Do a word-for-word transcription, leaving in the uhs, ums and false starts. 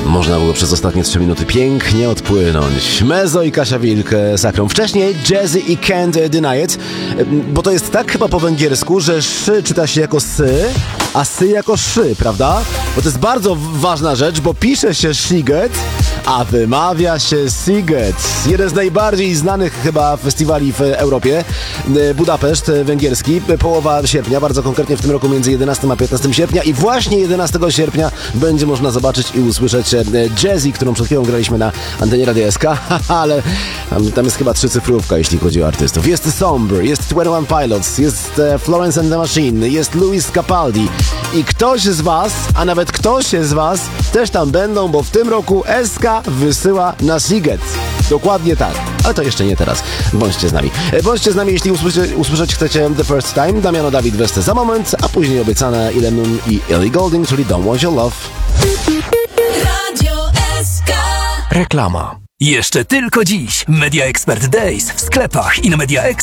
Można było przez ostatnie trzy minuty pięknie odpłynąć. Mezo i Kasia Wilk Sakrą. Wcześniej Jazzy i Can't Deny It, bo to jest tak chyba po węgiersku, że szy czyta się jako sy, a sy jako szy, prawda? Bo to jest bardzo ważna rzecz, bo pisze się Sziget, a wymawia się Siget. Jeden z najbardziej znanych chyba festiwali w Europie. Budapeszt węgierski, połowa sierpnia, bardzo konkretnie w tym roku między jedenastego a piętnastego sierpnia, i właśnie jedenastego sierpnia będzie można zobaczyć i usłyszeć Jazzy, którą przed chwilą graliśmy na antenie Radia S K, ale tam, tam jest chyba trzycyfrówka, jeśli chodzi o artystów. Jest Sombre, jest dwadzieścia jeden Pilots, jest Florence and the Machine, jest Luis Capaldi i ktoś z was, a nawet ktoś z was też tam będą, bo w tym roku S K wysyła na Siget. Dokładnie tak, ale to jeszcze nie teraz. Bądźcie z nami. Bądźcie z nami, jeśli usłyszeć, usłyszeć chcecie The First Time, Damiano David Weste za moment, a później obiecane Ilenun i Ellie Goulding, czyli Don't Want Your Love. Radio S K. Reklama. Jeszcze tylko dziś Media Expert Days w sklepach i na Media